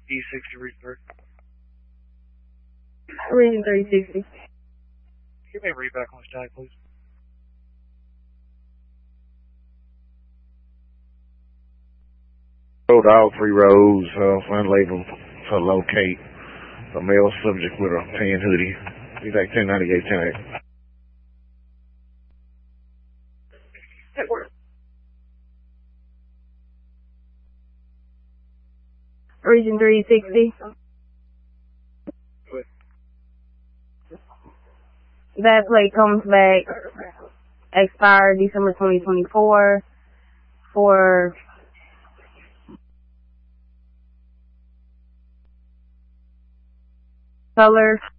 E60 restart. Region 360. Give me a read back on static, please. Road all 3 rows, unlabeled to locate a male subject with a tan hoodie. He's like 1098, 10. Region 360. That plate comes back expired December 2024 for color